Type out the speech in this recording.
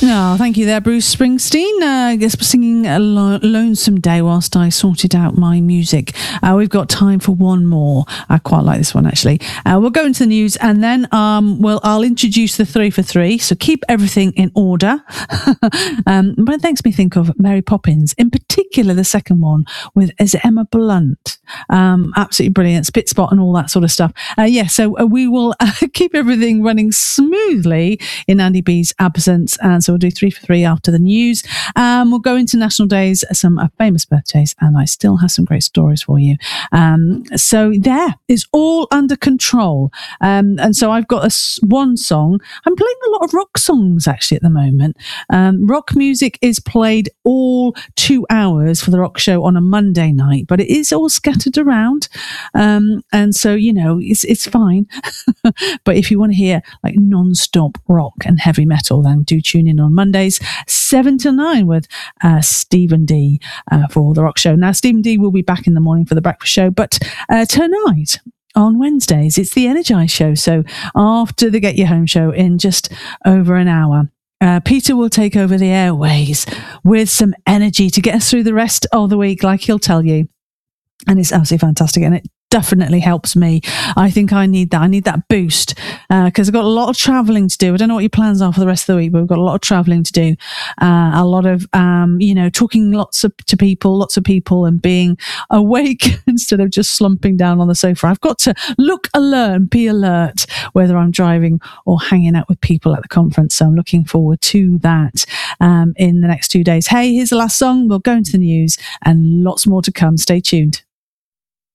Oh, thank you there, Bruce Springsteen. I guess we're singing a Lonesome Day whilst I sorted out my music. We've got time for one more. I quite like this one, actually. We'll go into the news and then I'll introduce the 3 for 3. So keep everything in order. But it makes me think of Mary Poppins, in particular the second one with Emma Blunt. Absolutely brilliant. Spit Spot and all that sort of stuff. So we will keep everything running smoothly in Andy B's absence. And so we'll do 3 for 3 after the news. We'll go into national days, some famous birthdays, and I still have some great stories for you. So there is all under control. And so I've got one song. I'm playing a lot of rock songs actually at the moment. Rock music is played all 2 hours for the rock show on a Monday night, but it is all scattered around. And so, it's fine. But if you want to hear like non-stop rock and heavy metal, then do tune in on Mondays 7 to 9 with Stephen D for the rock show. Now Stephen D will be back in the morning for the breakfast show, but tonight on Wednesdays it's the Energize show. So after the Get You Home show in just over an hour, Peter will take over the airways with some energy to get us through the rest of the week, like he'll tell you. And it's absolutely fantastic, and it definitely helps me. I think I need that. I need that boost because I've got a lot of traveling to do. I don't know what your plans are for the rest of the week, but we've got a lot of traveling to do. A lot of, talking lots of people and being awake instead of just slumping down on the sofa. I've got to look alert and be alert, whether I'm driving or hanging out with people at the conference. So I'm looking forward to that in the next 2 days. Hey, here's the last song. We'll go into the news and lots more to come. Stay tuned.